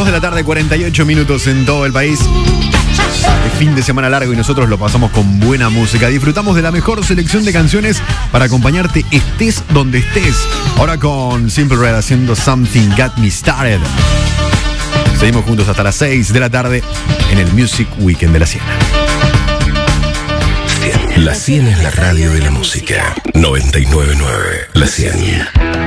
de la tarde, 48 minutos en todo el país. Es fin de semana largo y nosotros lo pasamos con buena música. Disfrutamos de la mejor selección de canciones para acompañarte estés donde estés. Ahora con Simple Red haciendo Something Got Me Started. Seguimos juntos hasta las 6 de la tarde en el Music Weekend de La 100. La 100 es la radio de la música. 99.9 La 100.